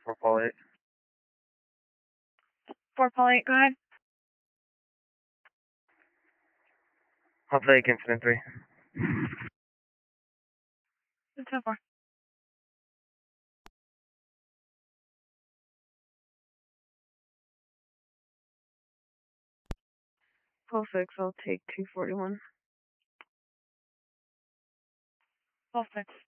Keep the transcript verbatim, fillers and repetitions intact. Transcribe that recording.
for Paul eight. For Paul eight, go ahead. I'll take incident three. It's so far. Paul six, I'll take two forty-one. Paul six.